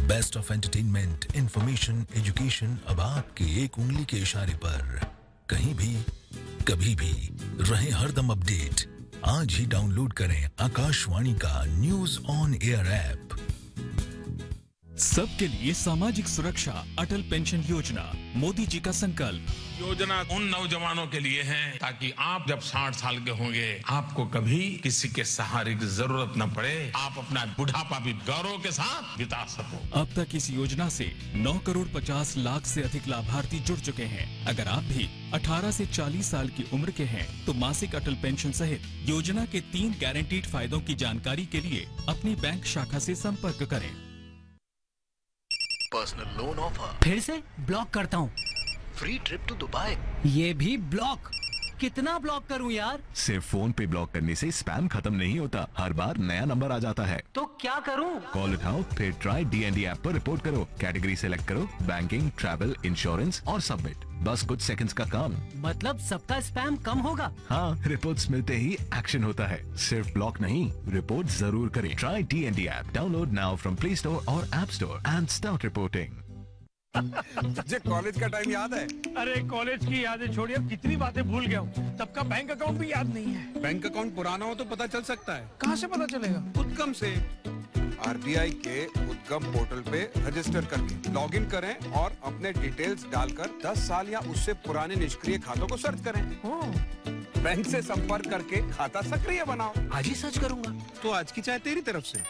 Best of entertainment, information, education अब आपके एक उंगली के इशारे पर। कहीं भी, कभी भी, रहे हरदम अपडेट। आज ही डाउनलोड करें आकाशवाणी का न्यूज ऑन एयर ऐप। सबके लिए सामाजिक सुरक्षा, अटल पेंशन योजना, मोदी जी का संकल्प। योजना उन नौजवानों के लिए है ताकि आप जब 60 साल के होंगे आपको कभी किसी के सहारे की जरूरत न पड़े, आप अपना बुढ़ापा भी गौरव के साथ बिता सको। अब तक इस योजना से 9 करोड़ 50 लाख से अधिक लाभार्थी जुड़ चुके हैं। अगर आप भी 18 से 40 साल की उम्र के हैं तो मासिक अटल पेंशन सहित योजना के 3 गारंटीड फायदों की जानकारी के लिए अपनी बैंक शाखा से संपर्क करें। Personal loan offer. फिर से ब्लॉक करता हूँ। Free trip to Dubai. ये भी ब्लॉक। कितना ब्लॉक करूं यार? सिर्फ फोन पे ब्लॉक करने से स्पैम खत्म नहीं होता, हर बार नया नंबर आ जाता है। तो क्या करूं? कॉल उठाओ, फिर ट्राई डीएनडी ऐप पर रिपोर्ट करो, कैटेगरी सेलेक्ट करो, बैंकिंग, ट्रैवल, इंश्योरेंस और सबमिट। बस कुछ सेकंड्स का काम। मतलब सबका स्पैम कम होगा? हाँ, रिपोर्ट्स मिलते ही एक्शन होता है। सिर्फ ब्लॉक नहीं, रिपोर्ट जरूर करें। Try DND app, download now from play store और app store and start reporting. तुझे कॉलेज का टाइम याद है? अरे कॉलेज की यादें छोड़िए, अब कितनी बातें भूल गया हूँ। सबका बैंक अकाउंट भी याद नहीं है। बैंक अकाउंट पुराना हो तो पता चल सकता है। कहाँ से पता चलेगा? उद्गम से। आरबीआई के उद्गम पोर्टल पे रजिस्टर करके लॉगिन करें और अपने डिटेल्स डालकर 10 साल या उससे पुराने निष्क्रिय खातों को सर्च करें। बैंक से संपर्क करके खाता सक्रिय बनाओ। आज ही सर्च करूंगा। तो आज की चाय तेरी तरफ से।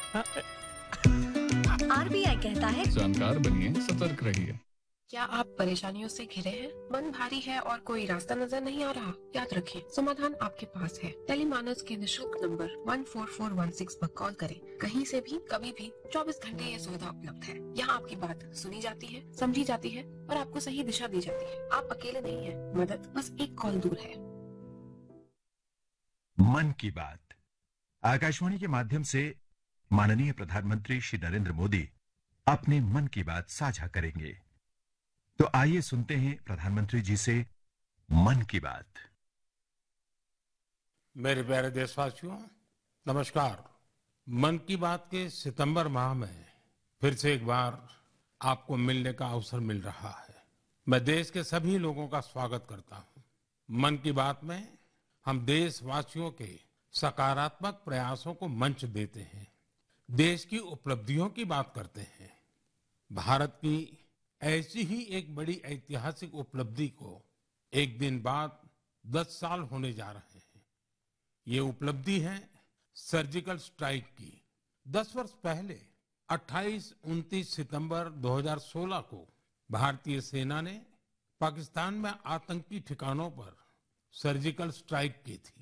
आरबीआई कहता है जानकार बनिए, सतर्क रहिए। क्या आप परेशानियों से घिरे हैं? मन भारी है और कोई रास्ता नजर नहीं आ रहा? याद रखें, समाधान आपके पास है। टेलीमानस के निशुल्क नंबर 14416 पर कॉल करें। कहीं से भी, कभी भी, 24 घंटे ये सुविधा उपलब्ध है। यहाँ आपकी बात सुनी जाती है, समझी जाती है और आपको सही दिशा दी जाती है। आप अकेले नहीं हैं, मदद बस एक कॉल दूर है। मन की बात आकाशवाणी के माध्यम से माननीय प्रधानमंत्री श्री नरेंद्र मोदी अपने मन की बात साझा करेंगे। तो आइए सुनते हैं प्रधानमंत्री जी से मन की बात। मेरे प्यारे देशवासियों, नमस्कार। मन की बात के सितंबर माह में फिर से एक बार आपको मिलने का अवसर मिल रहा है। मैं देश के सभी लोगों का स्वागत करता हूं। मन की बात में हम देशवासियों के सकारात्मक प्रयासों को मंच देते हैं, देश की उपलब्धियों की बात करते हैं। भारत की ऐसी ही एक बड़ी ऐतिहासिक उपलब्धि को एक दिन बाद 10 साल होने जा रहे हैं। ये उपलब्धि है सर्जिकल स्ट्राइक की। 10 वर्ष पहले 28-29 सितंबर 2016 को भारतीय सेना ने पाकिस्तान में आतंकी ठिकानों पर सर्जिकल स्ट्राइक की थी।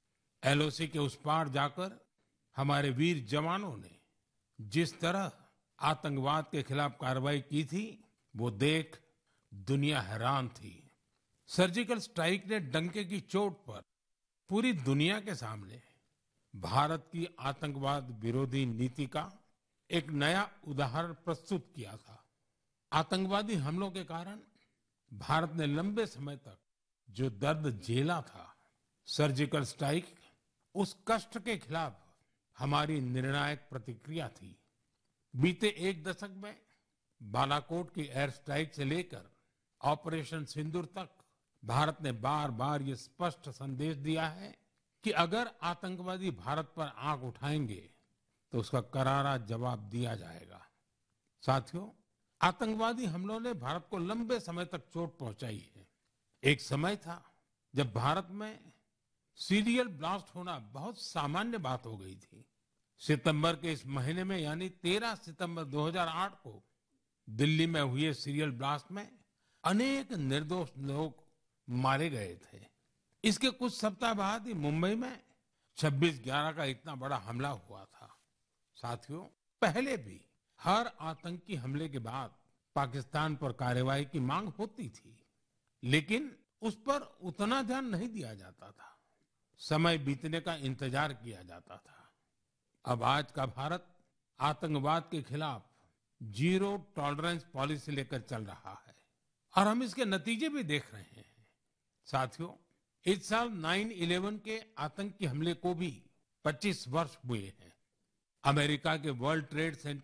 एलओसी के उस पार जाकर हमारे वीर जवानों ने जिस तरह आतंकवाद के खिलाफ कार्रवाई की थी, वो देख दुनिया हैरान थी। सर्जिकल स्ट्राइक ने डंके की चोट पर पूरी दुनिया के सामने भारत की आतंकवाद विरोधी नीति का एक नया उदाहरण प्रस्तुत किया था। आतंकवादी हमलों के कारण भारत ने लंबे समय तक जो दर्द झेला था, सर्जिकल स्ट्राइक उस कष्ट के खिलाफ हमारी निर्णायक प्रतिक्रिया थी। बीते एक दशक में बालाकोट की एयर स्ट्राइक से लेकर ऑपरेशन सिंदूर तक भारत ने बार बार ये स्पष्ट संदेश दिया है कि अगर आतंकवादी भारत पर आंख उठाएंगे तो उसका करारा जवाब दिया जाएगा। साथियों, आतंकवादी हमलों ने भारत को लंबे समय तक चोट पहुंचाई है। एक समय था जब भारत में सीरियल ब्लास्ट होना बहुत सामान्य बात हो गई थी। सितंबर के इस महीने में यानी 13 सितंबर 2008 को दिल्ली में हुए सीरियल ब्लास्ट में अनेक निर्दोष लोग मारे गए थे। इसके कुछ सप्ताह बाद ही मुंबई में 26/11 का इतना बड़ा हमला हुआ था। साथियों, पहले भी हर आतंकी हमले के बाद पाकिस्तान पर कार्रवाई की मांग होती थी, लेकिन उस पर उतना ध्यान नहीं दिया जाता था। समय बीतने का इंतजार किया जाता था। अब आज का भारत आतंकवाद के खिलाफ जीरो टॉलरेंस पॉलिसी लेकर चल रहा है और हम इसके नतीजे भी देख रहे हैं। साथियों, इस साल 9/11 के आतंकी हमले को भी 25 वर्ष हुए हैं। अमेरिका के वर्ल्ड ट्रेड सेंटर